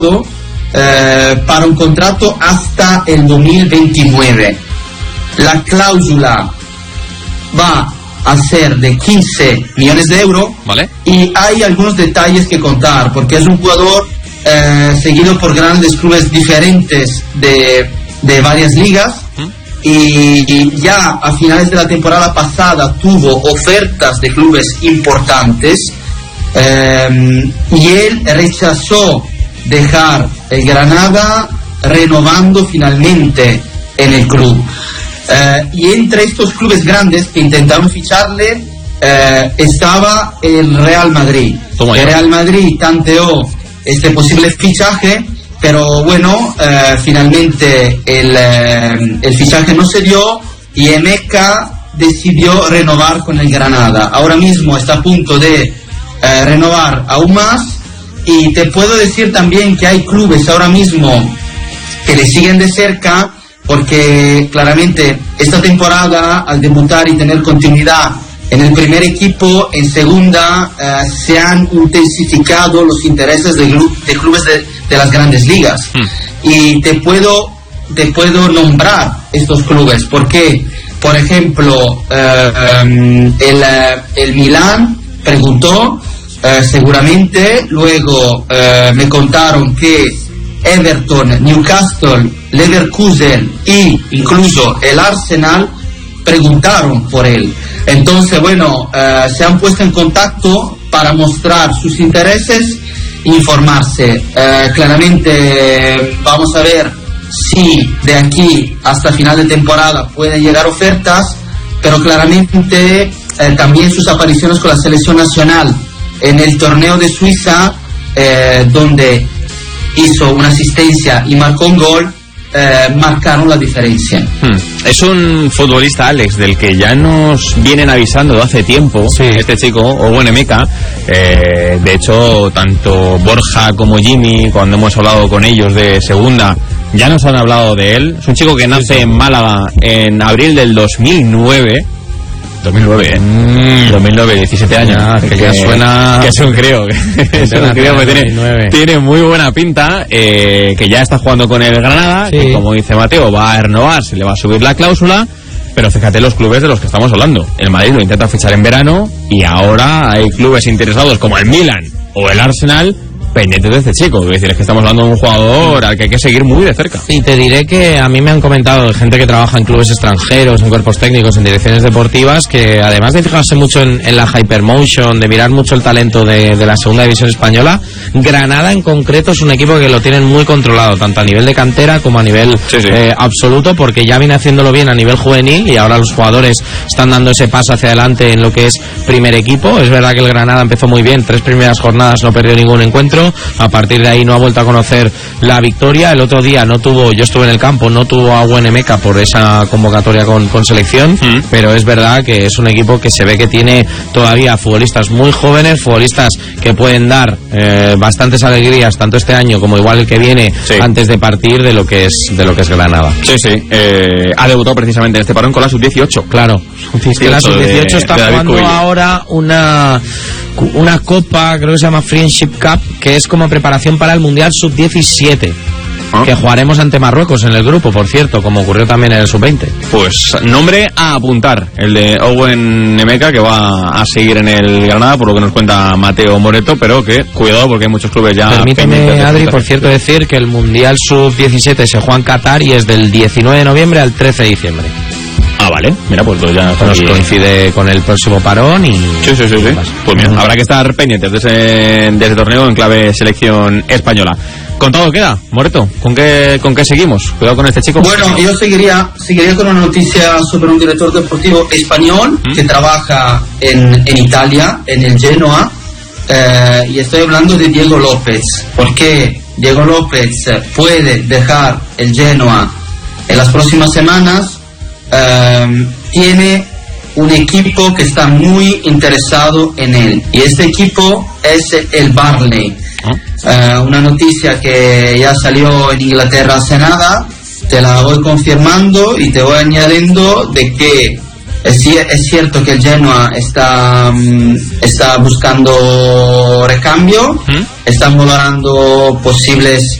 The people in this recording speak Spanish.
para un contrato hasta el 2029. La cláusula va a ser de 15 millones de euros, ¿vale? Y hay algunos detalles que contar, porque es un jugador seguido por grandes clubes diferentes de varias ligas, y ya a finales de la temporada pasada tuvo ofertas de clubes importantes, y él rechazó dejar el Granada, renovando finalmente en el club. Y entre estos clubes grandes que intentaron ficharle estaba el Real Madrid. El Real Madrid tanteó este posible fichaje, pero bueno, finalmente el fichaje no se dio y Emeka decidió renovar con el Granada. Ahora mismo está a punto de renovar aún más, y te puedo decir también que hay clubes ahora mismo que le siguen de cerca, porque claramente esta temporada, al debutar y tener continuidad en el primer equipo, en segunda se han intensificado los intereses de clubes de las grandes ligas. Y te puedo nombrar estos clubes, porque por ejemplo el Milán preguntó, seguramente. Luego me contaron que Everton, Newcastle, Leverkusen e incluso el Arsenal preguntaron por él. Entonces, bueno, se han puesto en contacto para mostrar sus intereses e informarse. Claramente vamos a ver si de aquí hasta final de temporada pueden llegar ofertas, pero claramente también sus apariciones con la selección nacional en el torneo de Suiza, donde hizo una asistencia y marcó un gol, marcaron la diferencia. Es un futbolista, Alex, del que ya nos vienen avisando de hace tiempo, sí, este chico, Owen Emeka. De hecho, tanto Borja como Jimmy, cuando hemos hablado con ellos de segunda, ya nos han hablado de él. Es un chico que nace en Málaga en abril del 2009. 2009, 17 años. Que ya suena. Que es un crío. Es un crío que tiene muy buena pinta. Que ya está jugando con el Granada. Sí. Que, como dice Mateo, va a renovar, se le va a subir la cláusula. Pero fíjate los clubes de los que estamos hablando. El Madrid lo intenta fichar en verano. Y ahora hay clubes interesados como el Milan o el Arsenal pendientes de este chico. Es decir, es que estamos hablando de un jugador al que hay que seguir muy de cerca. Y te diré que a mí me han comentado de gente que trabaja en clubes extranjeros, en cuerpos técnicos, en direcciones deportivas, que además de fijarse mucho en la hypermotion, de mirar mucho el talento de la segunda división española, Granada en concreto es un equipo que lo tienen muy controlado, tanto a nivel de cantera como a nivel absoluto, porque ya viene haciéndolo bien a nivel juvenil y ahora los jugadores están dando ese paso hacia adelante en lo que es primer equipo. Es verdad que el Granada empezó muy bien, 3 primeras jornadas no perdió ningún encuentro. A partir de ahí no ha vuelto a conocer la victoria. El otro día yo estuve en el campo, no tuvo a Owen Emeka por esa convocatoria con selección, pero es verdad que es un equipo que se ve que tiene todavía futbolistas muy jóvenes, futbolistas que pueden dar bastantes alegrías tanto este año como igual el que viene, antes de partir de lo que es Granada. Ha debutado precisamente en este parón con la sub-18. Claro, es que la sub-18 está jugando ahora una copa, creo que se llama Friendship Cup, que es como preparación para el Mundial Sub-17, que jugaremos ante Marruecos en el grupo, por cierto, como ocurrió también en el Sub-20. Pues nombre a apuntar, el de Owen Emeka, que va a seguir en el Granada, por lo que nos cuenta Mateo Moreto, pero que cuidado porque hay muchos clubes ya. Permíteme, Adri, por cierto, decir que el Mundial Sub-17 se juega en Qatar y es del 19 de noviembre al 13 de diciembre. Ah, vale. Mira, pues ya nos coincide con el próximo parón y... Sí. Pues mira, habrá que estar pendientes de ese torneo en clave selección española. ¿Contado queda, Moreto? ¿Con qué seguimos? Cuidado con este chico. Bueno, yo seguiría con una noticia sobre un director deportivo español que trabaja en Italia, en el Genoa, y estoy hablando de Diego López. Porque Diego López puede dejar el Genoa en las próximas semanas. Tiene un equipo que está muy interesado en él, y este equipo es el Burnley. Una noticia que ya salió en Inglaterra hace nada, te la voy confirmando y te voy añadiendo de que Es cierto que el Genoa está buscando recambio, están valorando posibles